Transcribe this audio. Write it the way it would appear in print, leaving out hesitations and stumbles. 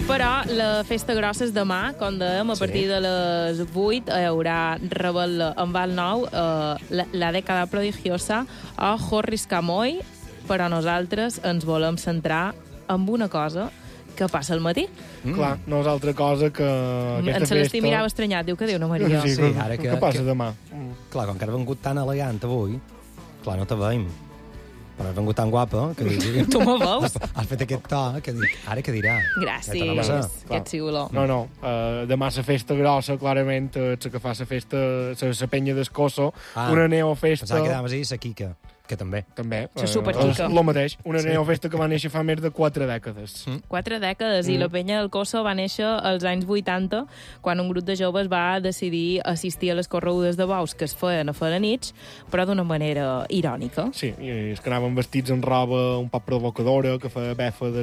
Però la festa grossa és demà, com dèiem, a partir de les 8 hi haurà rebel en Val Nou, la dècada prodigiosa o Jorris Camoy, però nosaltres ens volem centrar en una cosa que passa al matí. Clar, no és altra cosa que aquesta En Celestí festa... mirava estranyat, diu que diu, no, Maria. Sí, Sí, ara que- què passa demà? Clar, com que has vengut tan elegant avui, clar, no te veiem. Però has vengut tan guapa que dic... Tu me veus? Has fet aquest to que dic, ara què dirà? Gràcies, que ets siguló. No, demà la festa grossa, clarament, és la que fa la festa, la penya d'Escosso, una neofesta... Pensava que anaves a dir la Quica, que també. També. La superquica. És el mateix, una neofesta que va néixer fa més de 4 dècades. 4 dècades, i la penya del Cosso va néixer als anys 80, quan un grup de joves va decidir assistir a les corregudes de bous que es feien a Felanitx, però d'una manera irònica. Sí, i és que anaven vestits en roba un poc provocadora, que feia befa de